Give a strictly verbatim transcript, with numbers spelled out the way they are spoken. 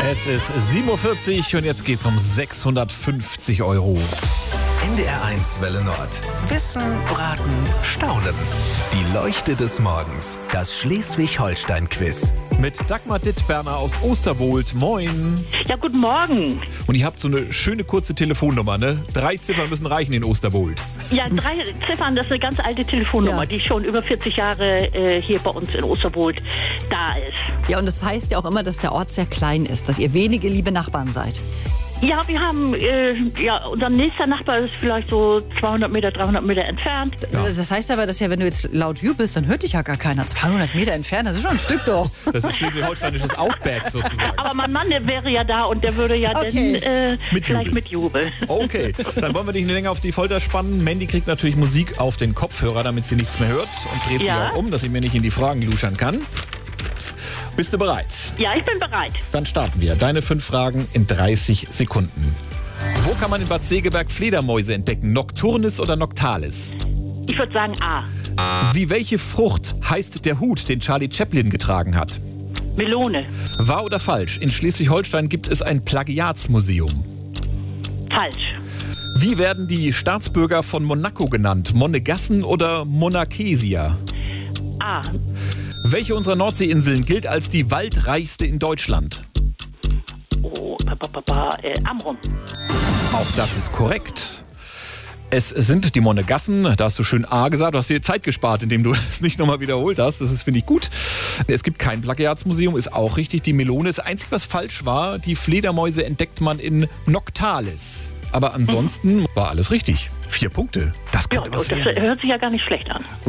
Es ist sieben Uhr vierzig und jetzt geht's um sechshundertfünfzig Euro. N D R eins Welle Nord. Wissen, Braten, Staunen. Die Leuchte des Morgens. Das Schleswig-Holstein-Quiz. Mit Dagmar Dittberner aus Osterwold. Moin. Ja, guten Morgen. Und ihr habt so eine schöne kurze Telefonnummer, ne? Drei Ziffern müssen reichen in Osterwold. Ja, drei Ziffern, das ist eine ganz alte Telefonnummer, Ja. die schon über vierzig Jahre äh, hier bei uns in Osterwold da ist. Ja, und das heißt ja auch immer, dass der Ort sehr klein ist, dass ihr wenige liebe Nachbarn seid. Ja, wir haben, äh, ja, unser nächster Nachbar ist vielleicht so zweihundert Meter, dreihundert Meter entfernt. Ja. Das heißt aber, dass ja, wenn du jetzt laut jubelst, dann hört dich ja gar keiner. zweihundert Meter entfernt, das ist schon ein Stück doch. Das ist schleswig-holsteinisches Outback sozusagen. Aber mein Mann, der wäre ja da und der würde ja Okay. dann äh, Mit vielleicht Jubel. mit Jubel. Okay, dann wollen wir dich nicht länger auf die Folter spannen. Mandy kriegt natürlich Musik auf den Kopfhörer, damit sie nichts mehr hört und dreht Ja. sich auch um, dass sie mir nicht in die Fragen luschern kann. Bist du bereit? Ja, ich bin bereit. Dann starten wir. Deine fünf Fragen in dreißig Sekunden. Wo kann man in Bad Segeberg Fledermäuse entdecken? Nocturnis oder Noctalis? Ich würde sagen A. Wie welche Frucht heißt der Hut, den Charlie Chaplin getragen hat? Melone. Wahr oder falsch? In Schleswig-Holstein gibt es ein Plagiatsmuseum. Falsch. Wie werden die Staatsbürger von Monaco genannt? Monegassen oder Monarchesier? A. Welche unserer Nordseeinseln gilt als die waldreichste in Deutschland? Oh, ba, ba, ba, ba, äh, Amrum. Auch das ist korrekt. Es sind die Monegassen, da hast du schön A gesagt, du hast dir Zeit gespart, indem du es nicht nochmal wiederholt hast, das ist, finde ich, gut. Es gibt kein Plagiatsmuseum, ist auch richtig, die Melone. Das Einzige, was falsch war, die Fledermäuse entdeckt man in Noctalis. Aber ansonsten war alles richtig. Vier Punkte, das Ja, könnte was das werden. hört sich ja gar nicht schlecht an.